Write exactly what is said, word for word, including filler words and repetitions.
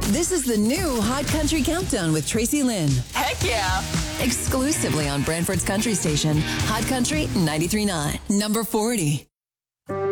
This is the new Hot Country Countdown with Tracy Lynn. Heck yeah. Exclusively on Brantford's Country Station, Hot Country ninety-three point nine. Number forty.